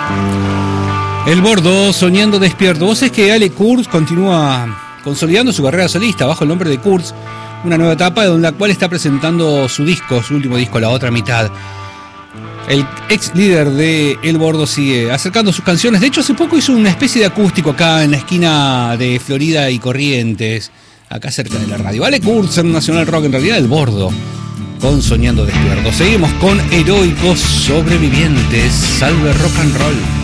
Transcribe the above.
El Bordo, soñando despierto. Vos sabés que Ale Kurz continúa consolidando su carrera solista bajo el nombre de Kurz, una nueva etapa en la cual está presentando su último disco, La Otra Mitad. El ex líder de El Bordo sigue acercando sus canciones. De hecho, hace poco hizo una especie de acústico acá en la esquina de Florida y Corrientes, acá cerca de la radio. Ale Kurz en Nacional Rock, en realidad El Bordo, con Soñando Despierto. Seguimos con Heroicos Sobrevivientes. Salve rock and roll.